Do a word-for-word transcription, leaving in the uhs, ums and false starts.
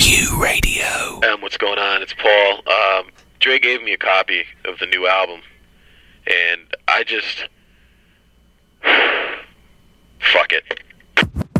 Q Radio. Um, what's going on? It's Paul. Um, Dre gave me a copy of the new album, and I just... fuck it.